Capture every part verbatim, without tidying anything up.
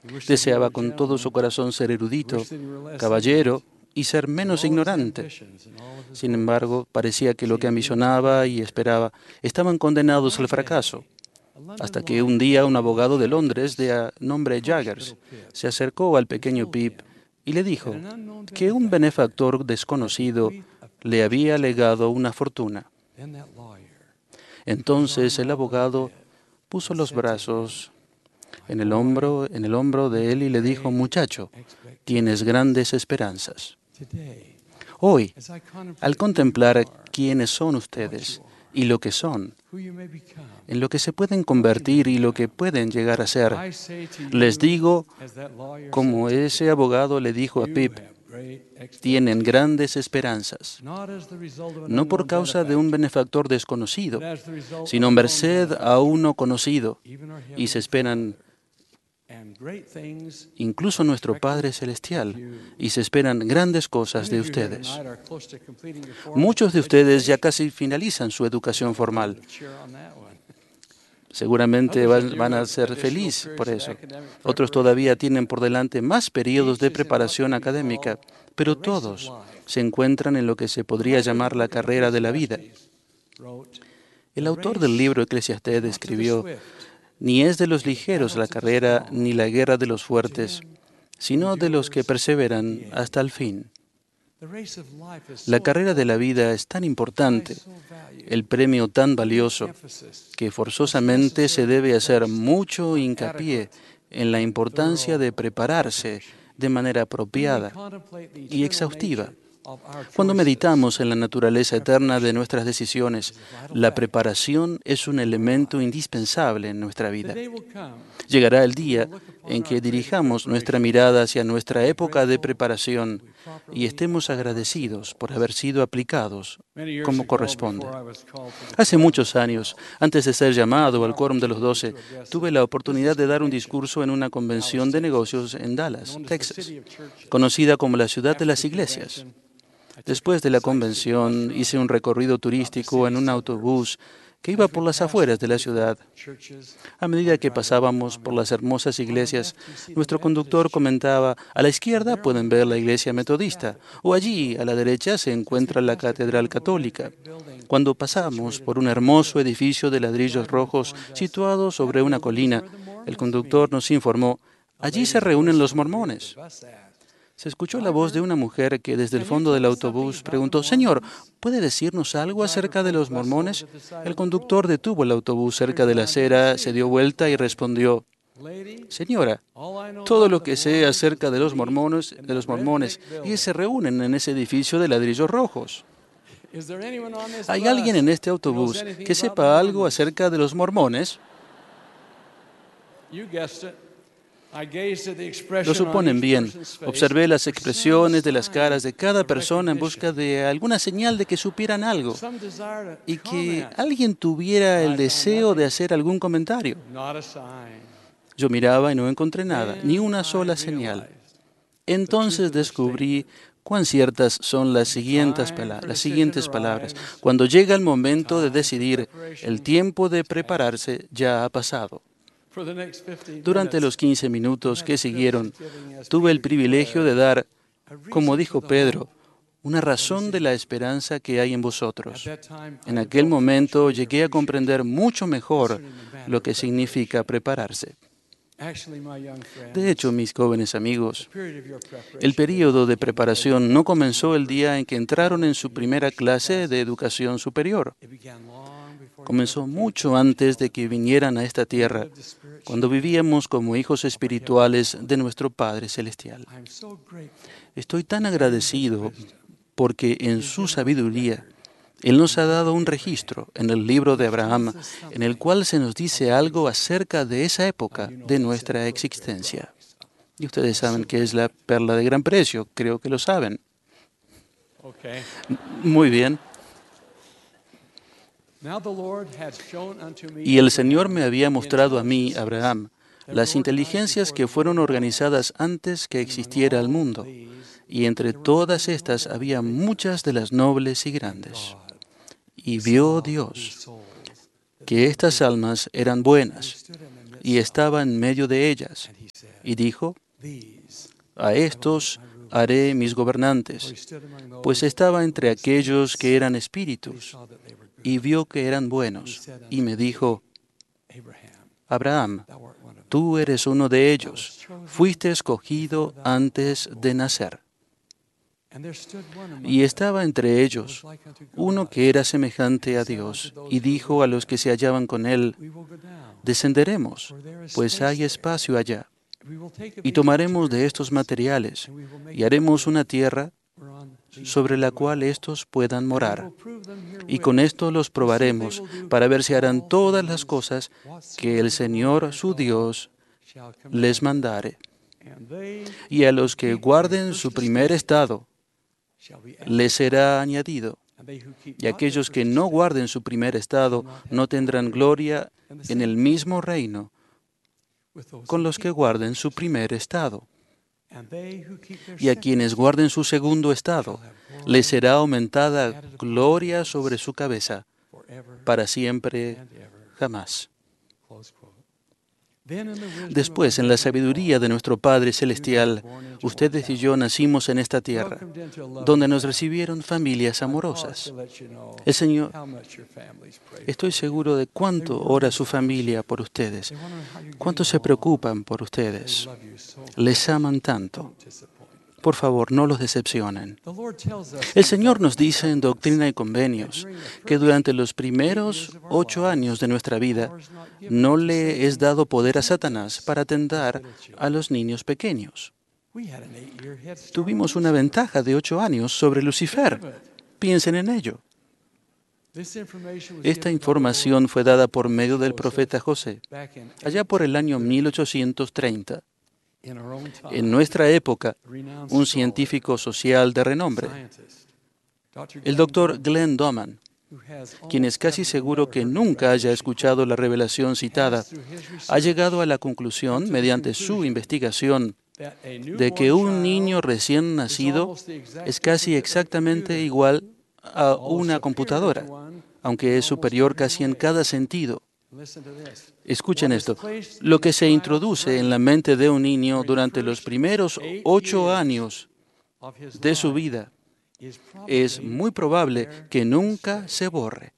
Deseaba con todo su corazón ser erudito, caballero y ser menos ignorante. Sin embargo, parecía que lo que ambicionaba y esperaba estaban condenados al fracaso, hasta que un día un abogado de Londres de nombre Jaggers se acercó al pequeño Pip y le dijo que un benefactor desconocido le había legado una fortuna. Entonces el abogado puso los brazos en el hombro, en el hombro de él y le dijo: muchacho, tienes grandes esperanzas. Hoy, al contemplar quiénes son ustedes y lo que son, en lo que se pueden convertir y lo que pueden llegar a ser, les digo, como ese abogado le dijo a Pip, tienen grandes esperanzas, no por causa de un benefactor desconocido, sino merced a uno conocido, y se esperan incluso nuestro Padre Celestial, y se esperan grandes cosas de ustedes. Muchos de ustedes ya casi finalizan su educación formal. Seguramente van, van a ser felices por eso. Otros todavía tienen por delante más periodos de preparación académica, pero todos se encuentran en lo que se podría llamar la carrera de la vida. El autor del libro Eclesiastés escribió: ni es de los ligeros la carrera, ni la guerra de los fuertes, sino de los que perseveran hasta el fin. La carrera de la vida es tan importante, el premio tan valioso, que forzosamente se debe hacer mucho hincapié en la importancia de prepararse de manera apropiada y exhaustiva. Cuando meditamos en la naturaleza eterna de nuestras decisiones, la preparación es un elemento indispensable en nuestra vida. Llegará el día en que dirijamos nuestra mirada hacia nuestra época de preparación y estemos agradecidos por haber sido aplicados como corresponde. Hace muchos años, antes de ser llamado al Quórum de los Doce, tuve la oportunidad de dar un discurso en una convención de negocios en Dallas, Texas, conocida como la ciudad de las iglesias. Después de la convención, hice un recorrido turístico en un autobús que iba por las afueras de la ciudad. A medida que pasábamos por las hermosas iglesias, nuestro conductor comentaba: a la izquierda pueden ver la iglesia metodista, o allí a la derecha se encuentra la catedral católica. Cuando pasamos por un hermoso edificio de ladrillos rojos situado sobre una colina, el conductor nos informó: allí se reúnen los mormones. Se escuchó la voz de una mujer que desde el fondo del autobús preguntó: Señor, ¿puede decirnos algo acerca de los mormones? El conductor detuvo el autobús cerca de la acera, se dio vuelta y respondió: Señora, todo lo que sé acerca de los mormones, de los mormones es que se reúnen en ese edificio de ladrillos rojos. ¿Hay alguien en este autobús que sepa algo acerca de los mormones? Lo suponen bien. Observé las expresiones de las caras de cada persona en busca de alguna señal de que supieran algo y que alguien tuviera el deseo de hacer algún comentario. Yo miraba y no encontré nada, ni una sola señal. Entonces descubrí cuán ciertas son las siguientes, pala- las siguientes palabras. Cuando llega el momento de decidir, el tiempo de prepararse ya ha pasado. Durante los quince minutos que siguieron, tuve el privilegio de dar, como dijo Pedro, una razón de la esperanza que hay en vosotros. En aquel momento llegué a comprender mucho mejor lo que significa prepararse. De hecho, mis jóvenes amigos, el período de preparación no comenzó el día en que entraron en su primera clase de educación superior. Comenzó mucho antes de que vinieran a esta tierra, cuando vivíamos como hijos espirituales de nuestro Padre Celestial. Estoy tan agradecido porque en su sabiduría Él nos ha dado un registro en el libro de Abraham, en el cual se nos dice algo acerca de esa época de nuestra existencia. Y ustedes saben que es la perla de gran precio, creo que lo saben. Muy bien. Y el Señor me había mostrado a mí, Abraham, las inteligencias que fueron organizadas antes que existiera el mundo, y entre todas estas había muchas de las nobles y grandes. Y vio Dios que estas almas eran buenas, y estaba en medio de ellas, Y dijo, a estos haré mis gobernantes, pues estaba entre aquellos que eran espíritus, y vio que eran buenos, y me dijo, Abraham, tú eres uno de ellos, fuiste escogido antes de nacer. Y estaba entre ellos uno que era semejante a Dios, y dijo a los que se hallaban con él, descenderemos, pues hay espacio allá, y tomaremos de estos materiales, y haremos una tierra sobre la cual éstos puedan morar. Y con esto los probaremos, para ver si harán todas las cosas que el Señor su Dios les mandare. Y a los que guarden su primer estado, les será añadido. Y aquellos que no guarden su primer estado no tendrán gloria en el mismo reino con los que guarden su primer estado. Y a quienes guarden su segundo estado, les será aumentada gloria sobre su cabeza, para siempre, jamás. Después, en la sabiduría de nuestro Padre Celestial, ustedes y yo nacimos en esta tierra, donde nos recibieron familias amorosas. El Señor, estoy seguro de cuánto ora su familia por ustedes, cuánto se preocupan por ustedes. Les aman tanto. Por favor, no los decepcionen. El Señor nos dice en Doctrina y Convenios que durante los primeros ocho años de nuestra vida no le es dado poder a Satanás para tentar a los niños pequeños. Tuvimos una ventaja de ocho años sobre Lucifer. Piensen en ello. Esta información fue dada por medio del profeta José, allá por el año mil ochocientos treinta. En nuestra época, un científico social de renombre, el doctor Glenn Doman, quien es casi seguro que nunca haya escuchado la revelación citada, ha llegado a la conclusión, mediante su investigación, de que un niño recién nacido es casi exactamente igual a una computadora, aunque es superior casi en cada sentido. Escuchen esto. Lo que se introduce en la mente de un niño durante los primeros ocho años de su vida es muy probable que nunca se borre.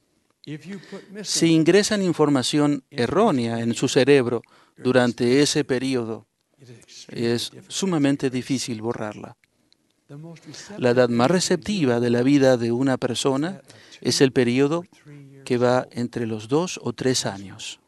Si ingresan información errónea en su cerebro durante ese periodo, es sumamente difícil borrarla. La edad más receptiva de la vida de una persona es el periodo que va entre los dos o tres años.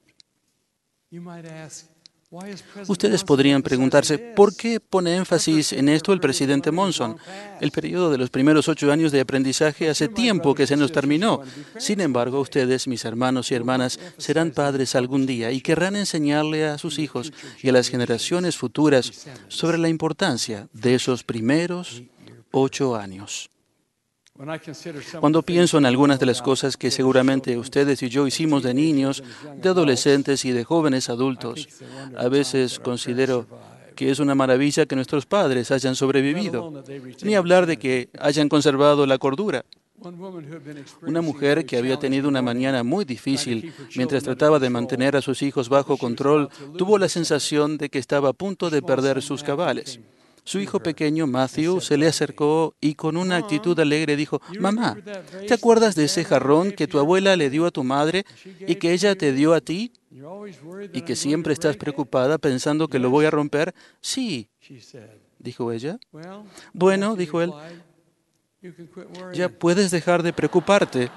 Ustedes podrían preguntarse, ¿por qué pone énfasis en esto el presidente Monson? El periodo de los primeros ocho años de aprendizaje hace tiempo que se nos terminó. Sin embargo, ustedes, mis hermanos y hermanas, serán padres algún día y querrán enseñarle a sus hijos y a las generaciones futuras sobre la importancia de esos primeros ocho años. Cuando pienso en algunas de las cosas que seguramente ustedes y yo hicimos de niños, de adolescentes y de jóvenes adultos, a veces considero que es una maravilla que nuestros padres hayan sobrevivido, ni hablar de que hayan conservado la cordura. Una mujer que había tenido una mañana muy difícil mientras trataba de mantener a sus hijos bajo control, tuvo la sensación de que estaba a punto de perder sus cabales. Su hijo pequeño, Matthew, se le acercó y con una actitud alegre dijo, «Mamá, ¿te acuerdas de ese jarrón que tu abuela le dio a tu madre y que ella te dio a ti? ¿Y que siempre estás preocupada pensando que lo voy a romper?» «Sí», dijo ella. «Bueno», dijo él, «ya puedes dejar de preocuparte».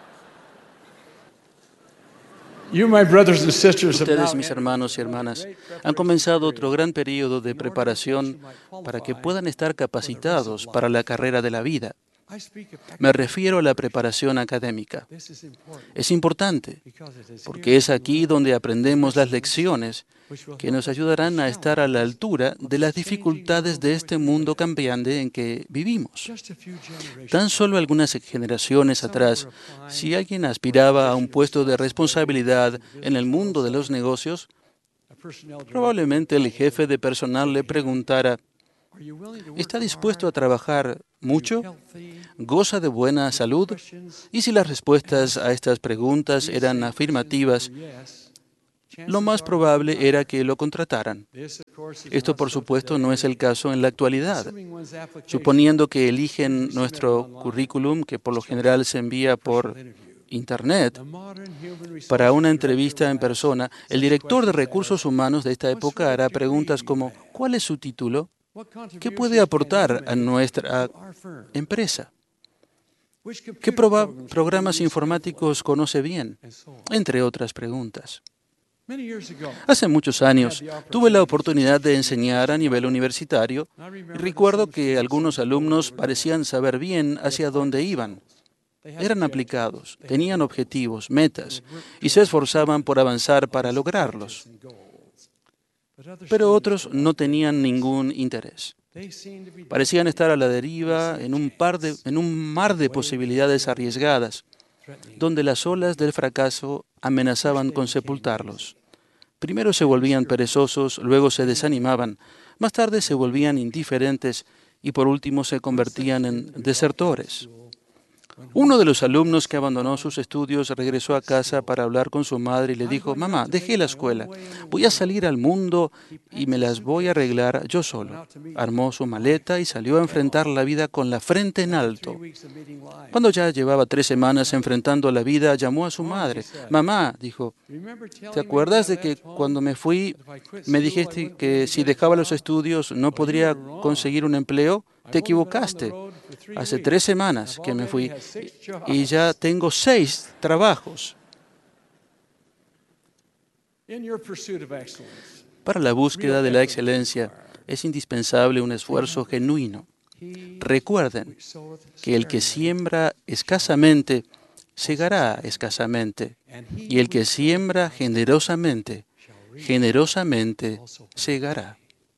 Ustedes, mis hermanos y hermanas, han comenzado otro gran periodo de preparación para que puedan estar capacitados para la carrera de la vida. Me refiero a la preparación académica. Es importante, porque es aquí donde aprendemos las lecciones que nos ayudarán a estar a la altura de las dificultades de este mundo cambiante en que vivimos. Tan solo algunas generaciones atrás, si alguien aspiraba a un puesto de responsabilidad en el mundo de los negocios, probablemente el jefe de personal le preguntara, ¿está dispuesto a trabajar mucho? ¿Goza de buena salud? Y si las respuestas a estas preguntas eran afirmativas, lo más probable era que lo contrataran. Esto, por supuesto, no es el caso en la actualidad. Suponiendo que eligen nuestro currículum, que por lo general se envía por Internet, para una entrevista en persona, el director de recursos humanos de esta época hará preguntas como: ¿cuál es su título? ¿Qué puede aportar a nuestra empresa? ¿Qué programas informáticos conoce bien? Entre otras preguntas. Hace muchos años tuve la oportunidad de enseñar a nivel universitario y recuerdo que algunos alumnos parecían saber bien hacia dónde iban. Eran aplicados, tenían objetivos, metas y se esforzaban por avanzar para lograrlos. Pero otros no tenían ningún interés. Parecían estar a la deriva en un, par de, en un mar de posibilidades arriesgadas, donde las olas del fracaso amenazaban con sepultarlos. Primero se volvían perezosos, luego se desanimaban, más tarde se volvían indiferentes y por último se convertían en desertores. Uno de los alumnos que abandonó sus estudios regresó a casa para hablar con su madre y le dijo: «Mamá, dejé la escuela, voy a salir al mundo y me las voy a arreglar yo solo». Armó su maleta y salió a enfrentar la vida con la frente en alto. Cuando ya llevaba tres semanas enfrentando la vida, llamó a su madre. «Mamá», dijo, «¿te acuerdas de que cuando me fui me dijiste que si dejaba los estudios no podría conseguir un empleo? Te equivocaste. Hace tres semanas que me fui y ya tengo seis trabajos». Para la búsqueda de la excelencia es indispensable un esfuerzo genuino. Recuerden que el que siembra escasamente, segará escasamente, y el que siembra generosamente, generosamente segará.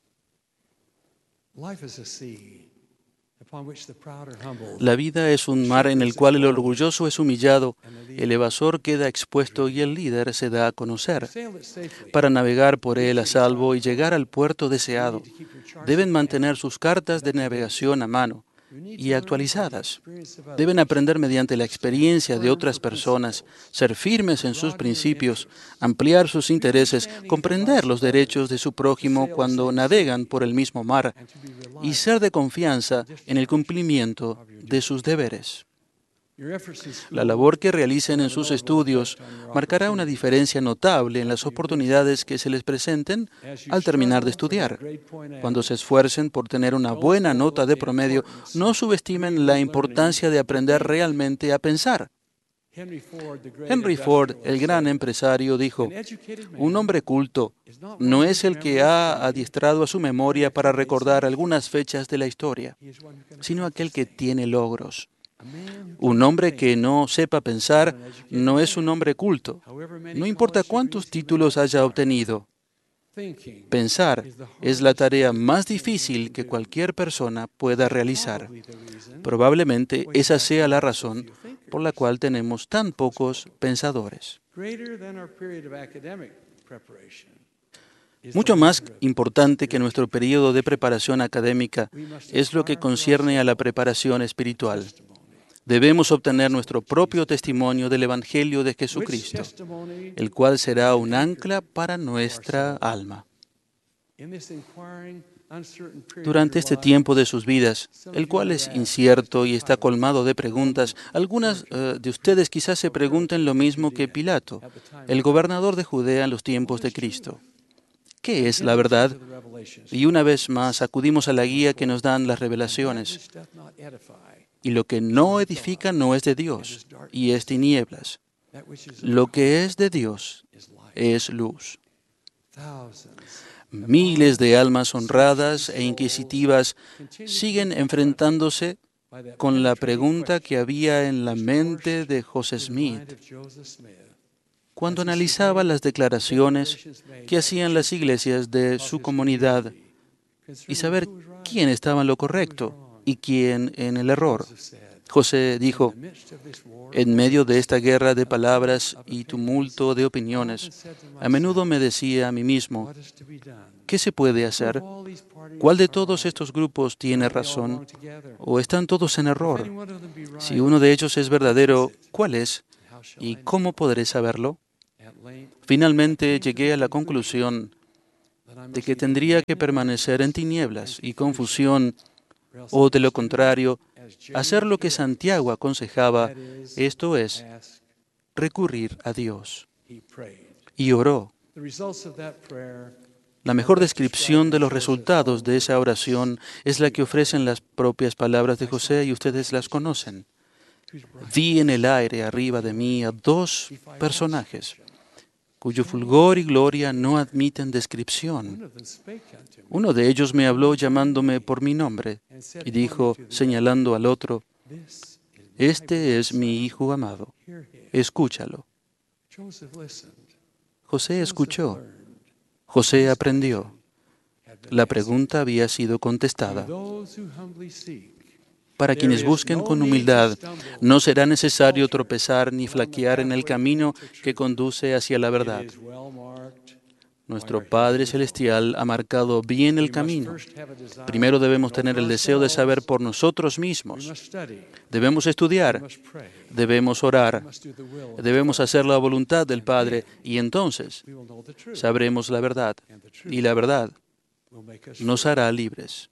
La vida es un mar en el cual el orgulloso es humillado, el evasor queda expuesto y el líder se da a conocer. Para navegar por él a salvo y llegar al puerto deseado, deben mantener sus cartas de navegación a mano y actualizadas. Deben aprender mediante la experiencia de otras personas, ser firmes en sus principios, ampliar sus intereses, comprender los derechos de su prójimo cuando navegan por el mismo mar y ser de confianza en el cumplimiento de sus deberes. La labor que realicen en sus estudios marcará una diferencia notable en las oportunidades que se les presenten al terminar de estudiar. Cuando se esfuercen por tener una buena nota de promedio, no subestimen la importancia de aprender realmente a pensar. Henry Ford, el gran empresario, dijo: «Un hombre culto no es el que ha adiestrado a su memoria para recordar algunas fechas de la historia, sino aquel que tiene logros». Un hombre que no sepa pensar no es un hombre culto, no importa cuántos títulos haya obtenido. Pensar es la tarea más difícil que cualquier persona pueda realizar. Probablemente esa sea la razón por la cual tenemos tan pocos pensadores. Mucho más importante que nuestro periodo de preparación académica es lo que concierne a la preparación espiritual. Debemos obtener nuestro propio testimonio del Evangelio de Jesucristo, el cual será un ancla para nuestra alma. Durante este tiempo de sus vidas, el cual es incierto y está colmado de preguntas, algunas uh, de ustedes quizás se pregunten lo mismo que Pilato, el gobernador de Judea en los tiempos de Cristo. ¿Qué es la verdad? Y una vez más acudimos a la guía que nos dan las revelaciones. Y lo que no edifica no es de Dios, y es tinieblas. Lo que es de Dios es luz. Miles de almas honradas e inquisitivas siguen enfrentándose con la pregunta que había en la mente de José Smith cuando analizaba las declaraciones que hacían las iglesias de su comunidad y saber quién estaba en lo correcto y quién en el error. José dijo: «En medio de esta guerra de palabras y tumulto de opiniones, a menudo me decía a mí mismo, ¿qué se puede hacer? ¿Cuál de todos estos grupos tiene razón? ¿O están todos en error? Si uno de ellos es verdadero, ¿cuál es? ¿Y cómo podré saberlo?». Finalmente llegué a la conclusión de que tendría que permanecer en tinieblas y confusión, o de lo contrario, hacer lo que Santiago aconsejaba, esto es, recurrir a Dios. Y oró. La mejor descripción de los resultados de esa oración es la que ofrecen las propias palabras de José, y ustedes las conocen. Vi en el aire arriba de mí a dos personajes, cuyo fulgor y gloria no admiten descripción. Uno de ellos me habló llamándome por mi nombre y dijo, señalando al otro, este es mi Hijo amado, escúchalo. José escuchó. José aprendió. La pregunta había sido contestada. Para quienes busquen con humildad, no será necesario tropezar ni flaquear en el camino que conduce hacia la verdad. Nuestro Padre Celestial ha marcado bien el camino. Primero debemos tener el deseo de saber por nosotros mismos. Debemos estudiar, debemos orar, debemos hacer la voluntad del Padre, y entonces sabremos la verdad, y la verdad nos hará libres.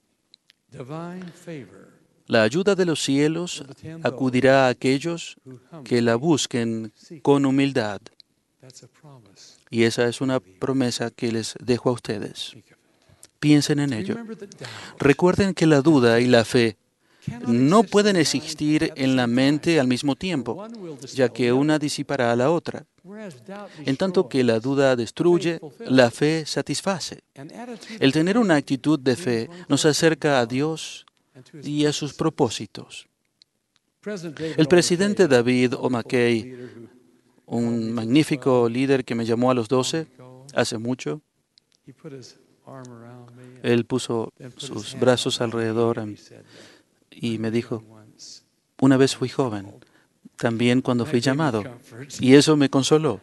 La ayuda de los cielos acudirá a aquellos que la busquen con humildad. Y esa es una promesa que les dejo a ustedes. Piensen en ello. Recuerden que la duda y la fe no pueden existir en la mente al mismo tiempo, ya que una disipará a la otra. En tanto que la duda destruye, la fe satisface. El tener una actitud de fe nos acerca a Dios y a sus propósitos. El presidente David O. McKay, un magnífico líder que me llamó a los doce hace mucho, él puso sus brazos alrededor y me dijo, una vez fui joven, también cuando fui llamado, y eso me consoló.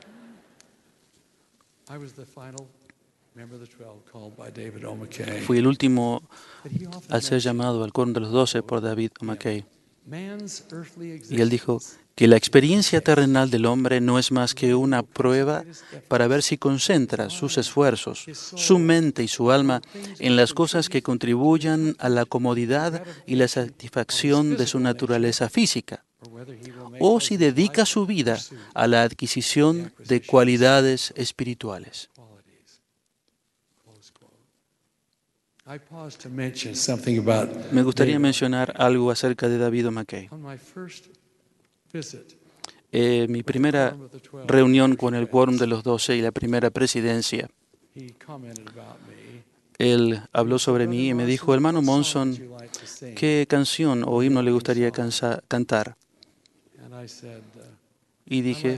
Fui el último a ser llamado al quórum de los doce por David O. McKay. Y él dijo que la experiencia terrenal del hombre no es más que una prueba para ver si concentra sus esfuerzos, su mente y su alma en las cosas que contribuyan a la comodidad y la satisfacción de su naturaleza física, o si dedica su vida a la adquisición de cualidades espirituales. Me gustaría mencionar algo acerca de David O. McKay. Eh, mi primera reunión con el quórum de los doce y la primera presidencia, él habló sobre mí y me dijo, hermano Monson, ¿qué canción o himno le gustaría cansa- cantar? Y dije,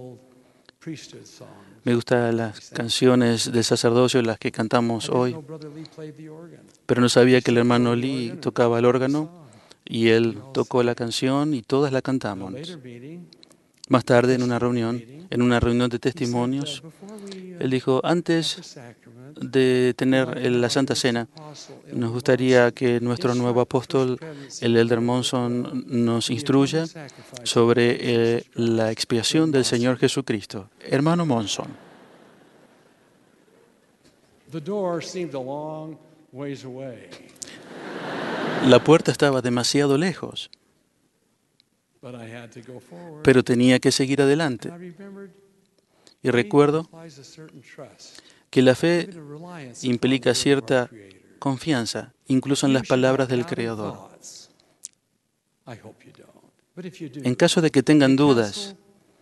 me gustan las canciones de sacerdocio, las que cantamos hoy, pero no sabía que el hermano Lee tocaba el órgano y él tocó la canción y todas la cantamos. Más tarde, en una reunión, en una reunión de testimonios, él dijo, antes de tener la Santa Cena, nos gustaría que nuestro nuevo apóstol, el Elder Monson, nos instruya sobre eh, la expiación del Señor Jesucristo. Hermano Monson. La puerta estaba demasiado lejos, pero tenía que seguir adelante. Y recuerdo que la fe implica cierta confianza, incluso en las palabras del Creador. En caso de que tengan dudas,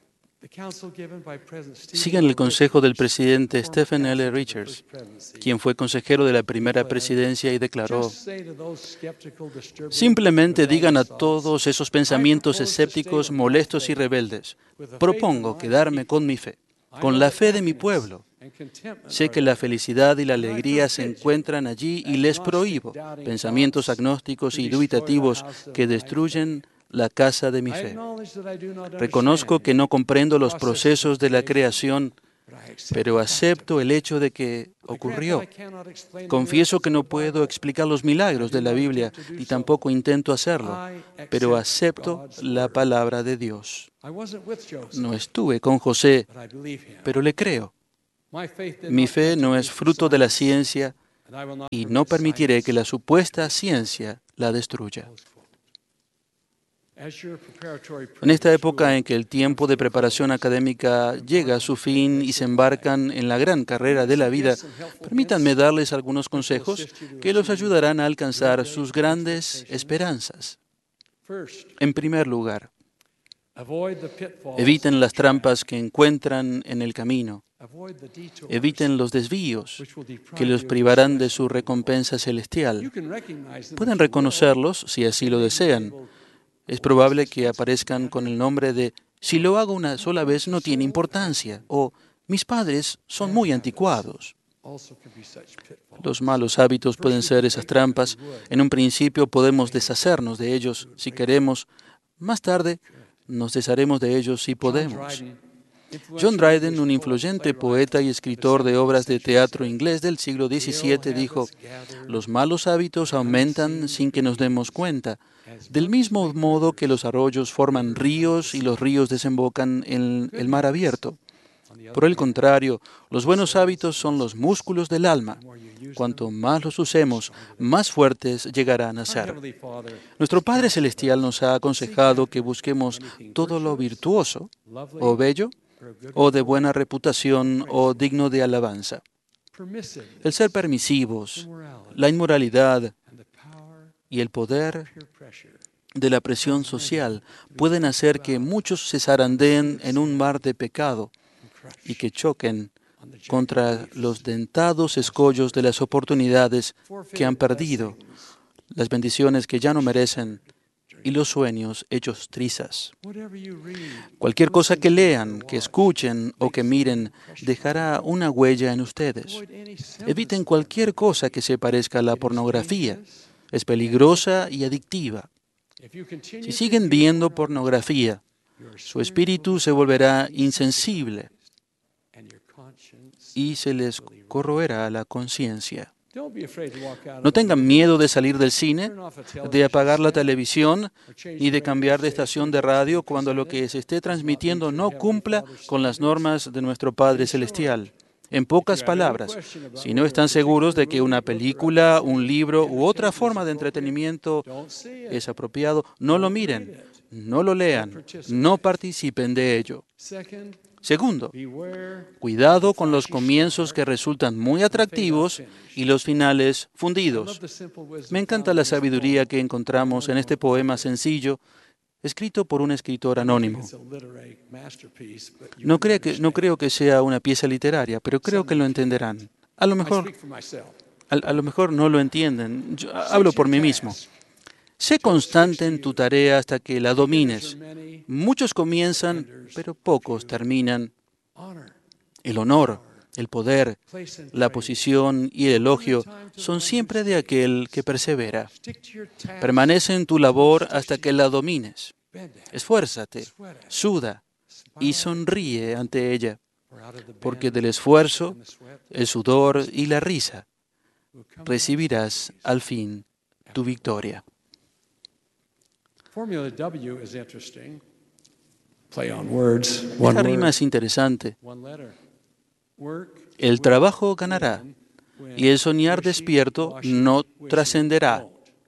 sigan el consejo del presidente Stephen L. Richards, quien fue consejero de la primera presidencia y declaró, simplemente digan a todos esos pensamientos escépticos, molestos y rebeldes, propongo quedarme con mi fe, con la fe de mi pueblo. Sé que la felicidad y la alegría se encuentran allí y les prohíbo pensamientos agnósticos y dubitativos que destruyen la casa de mi fe. Reconozco que no comprendo los procesos de la creación, pero acepto el hecho de que ocurrió. Confieso que no puedo explicar los milagros de la Biblia y tampoco intento hacerlo, pero acepto la palabra de Dios. No estuve con José, pero le creo. Mi fe no es fruto de la ciencia y no permitiré que la supuesta ciencia la destruya. En esta época en que el tiempo de preparación académica llega a su fin y se embarcan en la gran carrera de la vida, permítanme darles algunos consejos que los ayudarán a alcanzar sus grandes esperanzas. En primer lugar, eviten las trampas que encuentran en el camino. Eviten los desvíos que los privarán de su recompensa celestial. Pueden reconocerlos si así lo desean. Es probable que aparezcan con el nombre de "si lo hago una sola vez no tiene importancia" o "mis padres son muy anticuados". Los malos hábitos pueden ser esas trampas. En un principio podemos deshacernos de ellos si queremos. Más tarde nos desharemos de ellos si podemos. John Dryden, un influyente poeta y escritor de obras de teatro inglés del siglo diecisiete, dijo: "Los malos hábitos aumentan sin que nos demos cuenta, del mismo modo que los arroyos forman ríos y los ríos desembocan en el mar abierto. Por el contrario, los buenos hábitos son los músculos del alma. Cuanto más los usemos, más fuertes llegarán a ser". Nuestro Padre Celestial nos ha aconsejado que busquemos todo lo virtuoso o bello, o de buena reputación, o digno de alabanza. El ser permisivos, la inmoralidad y el poder de la presión social pueden hacer que muchos se zarandeen en un mar de pecado y que choquen contra los dentados escollos de las oportunidades que han perdido, las bendiciones que ya no merecen y los sueños hechos trizas. Cualquier cosa que lean, que escuchen o que miren dejará una huella en ustedes. Eviten cualquier cosa que se parezca a la pornografía. Es peligrosa y adictiva. Si siguen viendo pornografía, su espíritu se volverá insensible y se les corroerá la conciencia. No tengan miedo de salir del cine, de apagar la televisión y de cambiar de estación de radio cuando lo que se esté transmitiendo no cumpla con las normas de nuestro Padre Celestial. En pocas palabras, si no están seguros de que una película, un libro u otra forma de entretenimiento es apropiado, no lo miren, no lo lean, no participen de ello. Segundo, cuidado con los comienzos que resultan muy atractivos y los finales fundidos. Me encanta la sabiduría que encontramos en este poema sencillo, escrito por un escritor anónimo. No creo que, no creo que sea una pieza literaria, pero creo que lo entenderán. A lo mejor, a, a lo mejor no lo entienden. Yo hablo por mí mismo. Sé constante en tu tarea hasta que la domines. Muchos comienzan, pero pocos terminan. El honor, el poder, la posición y el elogio son siempre de aquel que persevera. Permanece en tu labor hasta que la domines. Esfuérzate, suda y sonríe ante ella, porque del esfuerzo, el sudor y la risa recibirás al fin tu victoria. Esta rima es interesante. El trabajo ganará y el soñar despierto no trascenderá.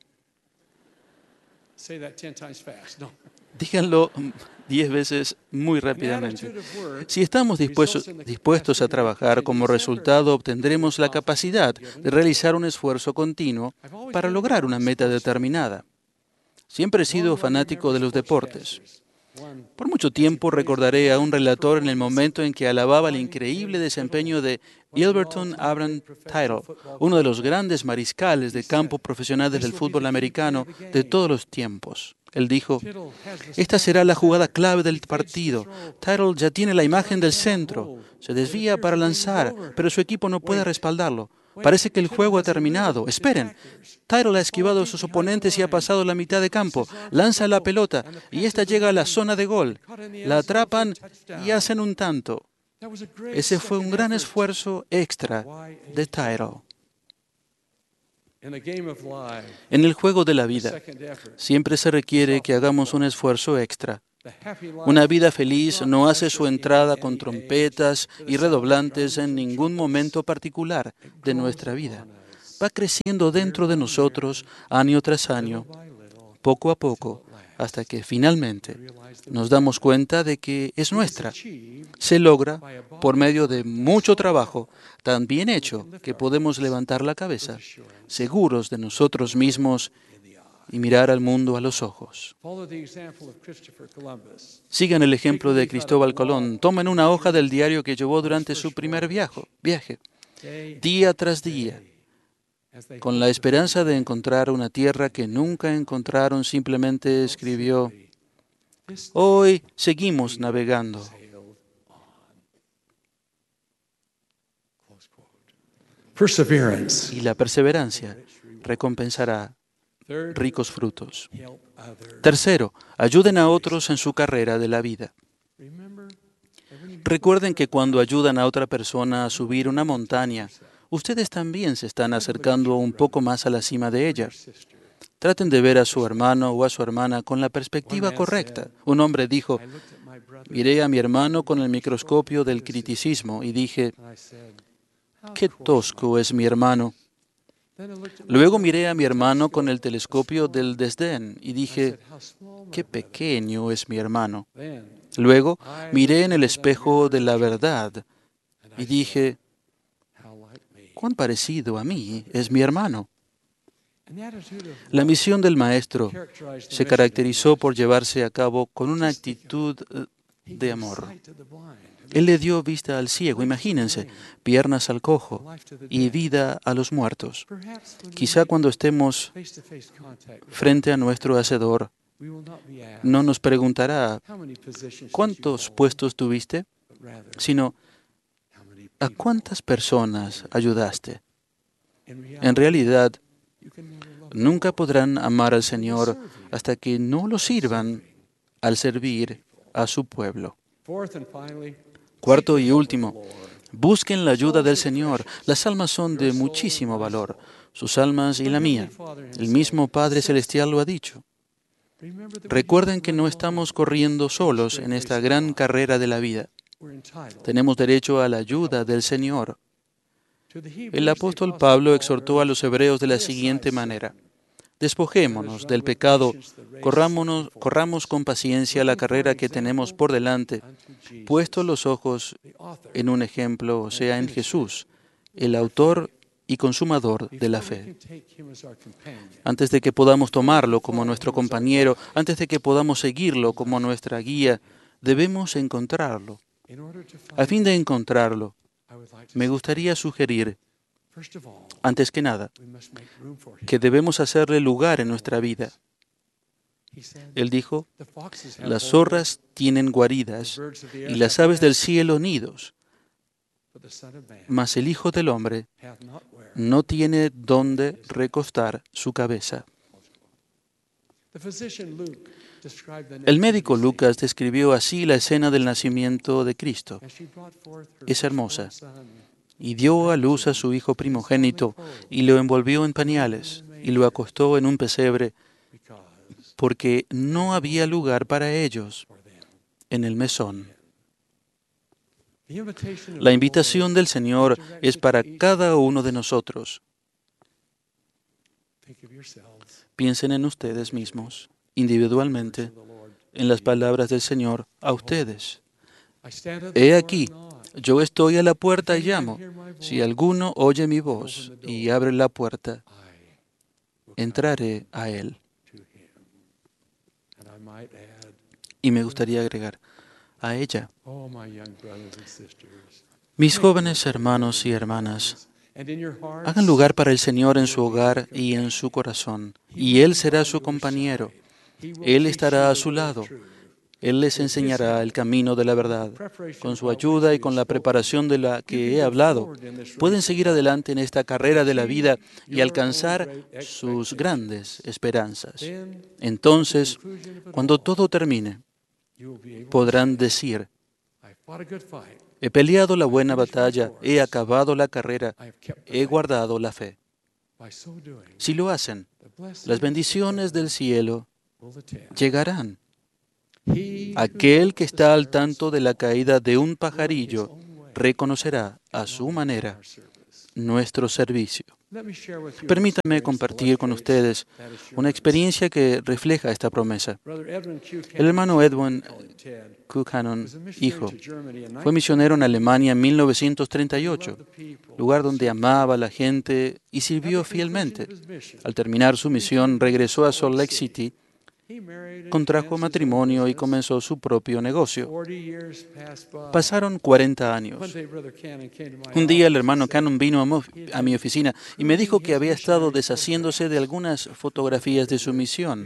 Díganlo diez veces muy rápidamente. Si estamos dispuestos, dispuestos a trabajar, como resultado obtendremos la capacidad de realizar un esfuerzo continuo para lograr una meta determinada. Siempre he sido fanático de los deportes. Por mucho tiempo recordaré a un relator en el momento en que alababa el increíble desempeño de Gilberton Abraham Tittle, uno de los grandes mariscales de campo profesionales del fútbol americano de todos los tiempos. Él dijo: "Esta será la jugada clave del partido. Tittle ya tiene la imagen del centro. Se desvía para lanzar, pero su equipo no puede respaldarlo. Parece que el juego ha terminado. Esperen. Tittle ha esquivado a sus oponentes y ha pasado la mitad de campo. Lanza la pelota y esta llega a la zona de gol. La atrapan y hacen un tanto. Ese fue un gran esfuerzo extra de Tyrell. En el juego de la vida, siempre se requiere que hagamos un esfuerzo extra. Una vida feliz no hace su entrada con trompetas y redoblantes en ningún momento particular de nuestra vida. Va creciendo dentro de nosotros año tras año, poco a poco, hasta que finalmente nos damos cuenta de que es nuestra. Se logra por medio de mucho trabajo, tan bien hecho que podemos levantar la cabeza, seguros de nosotros mismos y mirar al mundo a los ojos. Sigan el ejemplo de Cristóbal Colón. Tomen una hoja del diario que llevó durante su primer viaje, viaje, día tras día, con la esperanza de encontrar una tierra que nunca encontraron. Simplemente escribió: hoy seguimos navegando. Y la perseverancia recompensará ricos frutos. Tercero, ayuden a otros en su carrera de la vida. Recuerden que cuando ayudan a otra persona a subir una montaña, ustedes también se están acercando un poco más a la cima de ella. Traten de ver a su hermano o a su hermana con la perspectiva correcta. Un hombre dijo: miré a mi hermano con el microscopio del criticismo y dije: qué tosco es mi hermano. Luego miré a mi hermano con el telescopio del desdén y dije: qué pequeño es mi hermano. Luego miré en el espejo de la verdad y dije: cuán parecido a mí es mi hermano. La misión del Maestro se caracterizó por llevarse a cabo con una actitud de amor. Él le dio vista al ciego, imagínense, piernas al cojo y vida a los muertos. Quizá cuando estemos frente a nuestro Hacedor, no nos preguntará: ¿cuántos puestos tuviste?, sino: ¿a cuántas personas ayudaste? En realidad, nunca podrán amar al Señor hasta que no lo sirvan al servir a su pueblo. Cuarto y último, busquen la ayuda del Señor. Las almas son de muchísimo valor, sus almas y la mía. El mismo Padre Celestial lo ha dicho. Recuerden que no estamos corriendo solos en esta gran carrera de la vida. Tenemos derecho a la ayuda del Señor. El apóstol Pablo exhortó a los hebreos de la siguiente manera: despojémonos del pecado, corrámonos, corramos con paciencia la carrera que tenemos por delante, puesto los ojos en un ejemplo, o sea, en Jesús, el autor y consumador de la fe. Antes de que podamos tomarlo como nuestro compañero, antes de que podamos seguirlo como nuestra guía, debemos encontrarlo. A fin de encontrarlo, me gustaría sugerir, antes que nada, que debemos hacerle lugar en nuestra vida. Él dijo: las zorras tienen guaridas y las aves del cielo nidos, mas el Hijo del Hombre no tiene dónde recostar su cabeza. El médico Lucas describió así la escena del nacimiento de Cristo. Es hermosa. Y dio a luz a su hijo primogénito, y lo envolvió en pañales, y lo acostó en un pesebre, porque no había lugar para ellos en el mesón. La invitación del Señor es para cada uno de nosotros. Piensen en ustedes mismos, individualmente, en las palabras del Señor a ustedes. He aquí, yo estoy a la puerta y llamo. Si alguno oye mi voz y abre la puerta, entraré a él. Y me gustaría agregar, a ella. Mis jóvenes hermanos y hermanas, hagan lugar para el Señor en su hogar y en su corazón, y Él será su compañero. Él estará a su lado. Él les enseñará el camino de la verdad. Con su ayuda y con la preparación de la que he hablado, pueden seguir adelante en esta carrera de la vida y alcanzar sus grandes esperanzas. Entonces, cuando todo termine, podrán decir: He peleado la buena batalla, he acabado la carrera, he guardado la fe. Si lo hacen, las bendiciones del cielo llegarán. Aquel que está al tanto de la caída de un pajarillo reconocerá a su manera nuestro servicio. Permítanme compartir con ustedes una experiencia que refleja esta promesa. El hermano Edwin Buchanan, hijo, fue misionero en Alemania en mil novecientos treinta y ocho, lugar donde amaba a la gente y sirvió fielmente. Al terminar su misión, regresó a Salt Lake City, contrajo matrimonio y comenzó su propio negocio. Pasaron cuarenta años. Un día el hermano Cannon vino a mi oficina y me dijo que había estado deshaciéndose de algunas fotografías de su misión.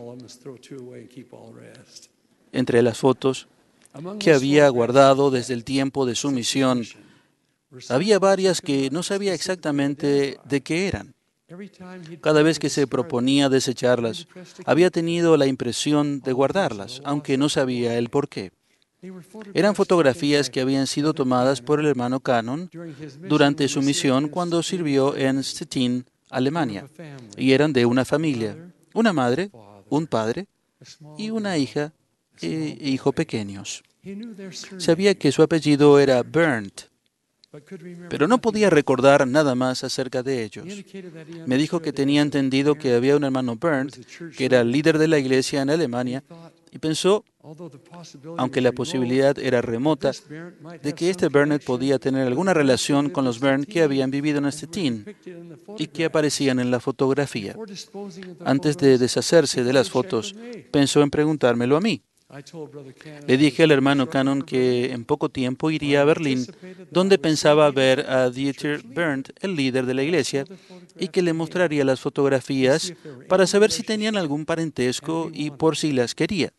Entre las fotos que había guardado desde el tiempo de su misión, había varias que no sabía exactamente de qué eran. Cada vez que se proponía desecharlas, había tenido la impresión de guardarlas, aunque no sabía el por qué. Eran fotografías que habían sido tomadas por el hermano Cannon durante su misión cuando sirvió en Stettin, Alemania, y eran de una familia, una madre, un padre y una hija e hijo pequeños. Sabía que su apellido era Berndt, pero no podía recordar nada más acerca de ellos. Me dijo que tenía entendido que había un hermano Berndt, que era el líder de la iglesia en Alemania, y pensó, aunque la posibilidad era remota, de que este Berndt podía tener alguna relación con los Berndt que habían vivido en Stettin y que aparecían en la fotografía. Antes de deshacerse de las fotos, pensó en preguntármelo a mí. Le dije al hermano Cannon que en poco tiempo iría a Berlín, donde pensaba ver a Dieter Berndt, el líder de la iglesia, y que le mostraría las fotografías para saber si tenían algún parentesco y por si las quería.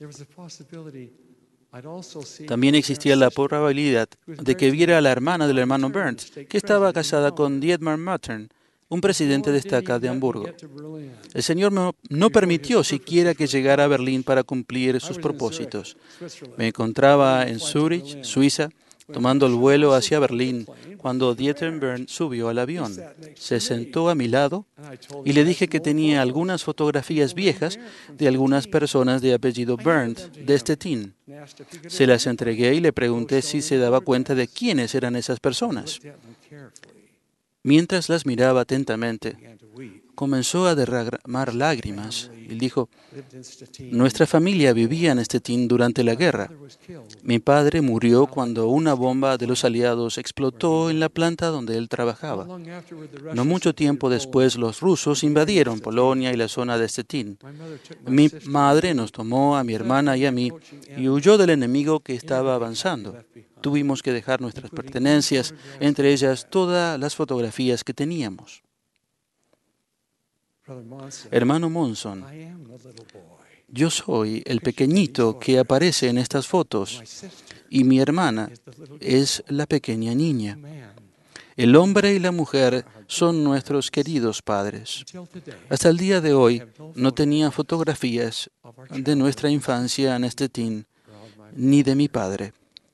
También existía la probabilidad de que viera a la hermana del hermano Berndt, que estaba casada con Dietmar Mattern, un presidente de estaca de Hamburgo. El Señor no, no permitió siquiera que llegara a Berlín para cumplir sus propósitos. Me encontraba en Zúrich, Suiza, tomando el vuelo hacia Berlín, cuando Dieter Berndt subió al avión. Se sentó a mi lado y le dije que tenía algunas fotografías viejas de algunas personas de apellido Berndt de Stettin. Se las entregué y le pregunté si se daba cuenta de quiénes eran esas personas. Mientras las miraba atentamente, comenzó a derramar lágrimas y dijo, nuestra familia vivía en Stettin durante la guerra. Mi padre murió cuando una bomba de los aliados explotó en la planta donde él trabajaba. No mucho tiempo después, los rusos invadieron Polonia y la zona de Stettin. Mi madre nos tomó a mi hermana y a mí y huyó del enemigo que estaba avanzando. Tuvimos que dejar nuestras pertenencias, entre ellas todas las fotografías que teníamos. Hermano Monson, yo soy el pequeñito que aparece en estas fotos y mi hermana es la pequeña niña. El hombre y la mujer son nuestros queridos padres. Hasta el día de hoy no tenía fotografías de nuestra infancia en Stettin ni de mi padre.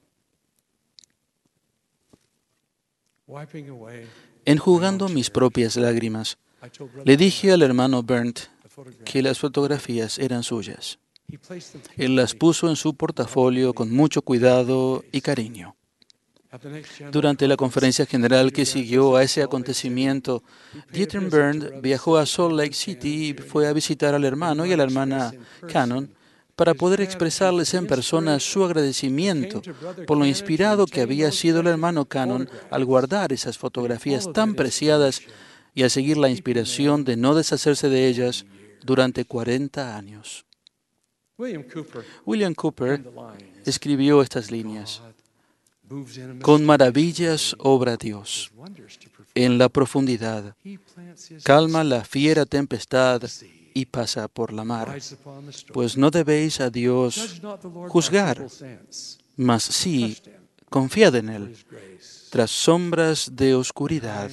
Enjugando mis propias lágrimas, le dije al hermano Berndt que las fotografías eran suyas. Él las puso en su portafolio con mucho cuidado y cariño. Durante la conferencia general que siguió a ese acontecimiento, Dieter Berndt viajó a Salt Lake City y fue a visitar al hermano y a la hermana Cannon para poder expresarles en persona su agradecimiento por lo inspirado que había sido el hermano Cannon al guardar esas fotografías tan preciadas y a seguir la inspiración de no deshacerse de ellas durante cuarenta años. William Cooper escribió estas líneas. Con maravillas obra Dios en la profundidad, calma la fiera tempestad y pasa por la mar. Pues no debéis a Dios juzgar, mas sí confiad en Él. Tras sombras de oscuridad,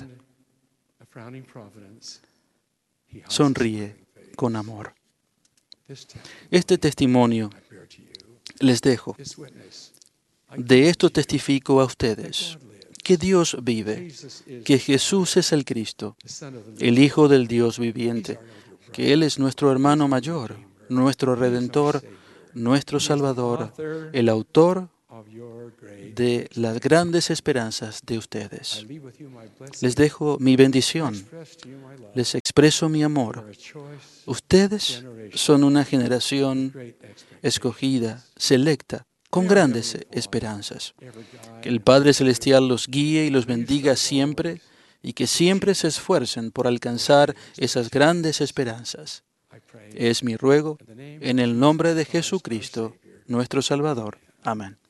sonríe con amor. Este testimonio les dejo De esto testifico a ustedes, que Dios vive, que Jesús es el Cristo, el Hijo del Dios viviente, que Él es nuestro hermano mayor, nuestro Redentor, nuestro Salvador, el autor de las grandes esperanzas de ustedes. Les dejo mi bendición, les expreso mi amor. Ustedes son una generación escogida, selecta, con grandes esperanzas. Que el Padre Celestial los guíe y los bendiga siempre y que siempre se esfuercen por alcanzar esas grandes esperanzas. Es mi ruego en el nombre de Jesucristo, nuestro Salvador. Amén.